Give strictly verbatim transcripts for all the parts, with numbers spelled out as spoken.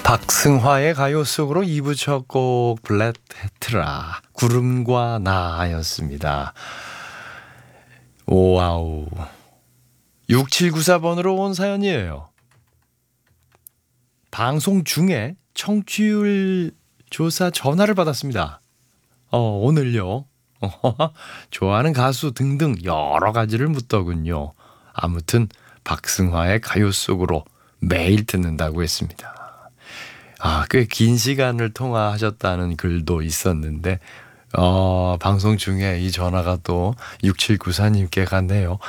박승화의 가요 속으로 이 부 첫 곡 블랙 헤트라 구름과 나였습니다. 오와우. 육칠구사 번으로 온 사연이에요. 방송 중에 청취율 조사 전화를 받았습니다. 어, 오늘요. 좋아하는 가수 등등 여러 가지를 묻더군요. 아무튼 박승화의 가요 속으로 매일 듣는다고 했습니다. 아, 꽤 긴 시간을 통화하셨다는 글도 있었는데 어, 방송 중에 이 전화가 또 육칠구사님께 갔네요.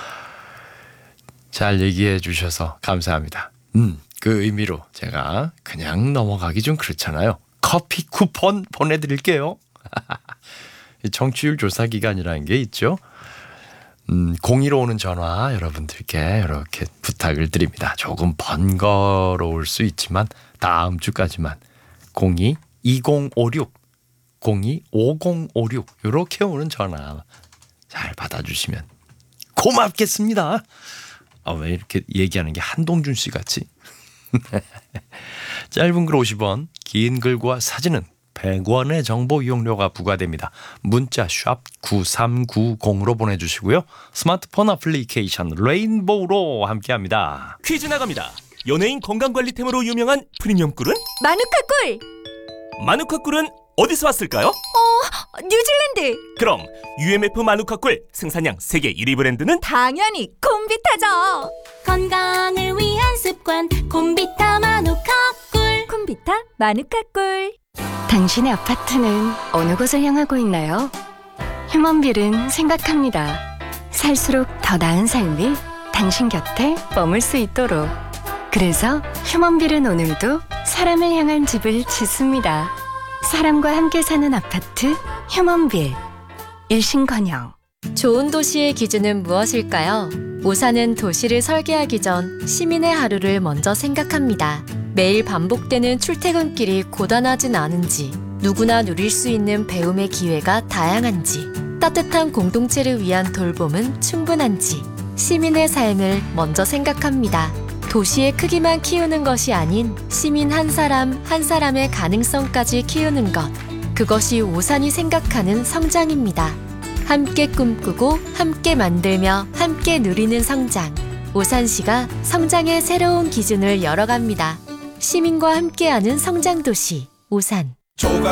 잘 얘기해 주셔서 감사합니다. 음, 그 의미로 제가 그냥 넘어가기 좀 그렇잖아요. 커피 쿠폰 보내드릴게요. 청취율 조사 기간이라는 게 있죠. 음, 공의로 오는 전화 여러분들께 이렇게 부탁을 드립니다. 조금 번거로울 수 있지만 다음 주까지만 공이 이공오육, 공이 오공오육 이렇게 오는 전화 잘 받아주시면 고맙겠습니다. 아, 왜 이렇게 얘기하는 게 한동준 씨 같이? 짧은 글 오십 원, 긴 글과 사진은 백 원의 정보 이용료가 부과됩니다. 문자 샵 구삼구공으로 보내주시고요. 스마트폰 어플리케이션 레인보우로 함께합니다. 퀴즈 나갑니다. 연예인 건강관리템으로 유명한 프리미엄 꿀은? 마누카 꿀! 마누카 꿀은 어디서 왔을까요? 어, 뉴질랜드! 그럼 유엠에프 마누카 꿀 생산량 세계 일 위 브랜드는? 당연히 콤비타죠! 건강을 위한 습관 콤비타 마누카 꿀. 콤비타 마누카 꿀. 당신의 아파트는 어느 곳을 향하고 있나요? 휴먼빌은 생각합니다. 살수록 더 나은 삶이 당신 곁에 머물 수 있도록. 그래서 휴먼빌은 오늘도 사람을 향한 집을 짓습니다. 사람과 함께 사는 아파트 휴먼빌. 일신건영. 좋은 도시의 기준은 무엇일까요? 오산은 도시를 설계하기 전 시민의 하루를 먼저 생각합니다. 매일 반복되는 출퇴근길이 고단하진 않은지, 누구나 누릴 수 있는 배움의 기회가 다양한지, 따뜻한 공동체를 위한 돌봄은 충분한지, 시민의 삶을 먼저 생각합니다. 도시의 크기만 키우는 것이 아닌 시민 한 사람 한 사람의 가능성까지 키우는 것, 그것이 오산이 생각하는 성장입니다. 함께 꿈꾸고 함께 만들며 함께 누리는 성장. 오산시가 성장의 새로운 기준을 열어갑니다. 시민과 함께하는 성장도시 오산.